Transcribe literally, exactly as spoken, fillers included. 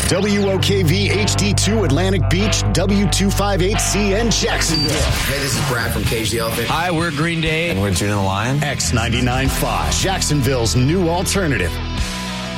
W O K V H D two Atlantic Beach, W two fifty-eight C N Jacksonville. Hey, this is Brad from Cage the Elephant. Hi, we're Green Day. And we're June the Lion. X ninety-nine point five, Jacksonville's new alternative.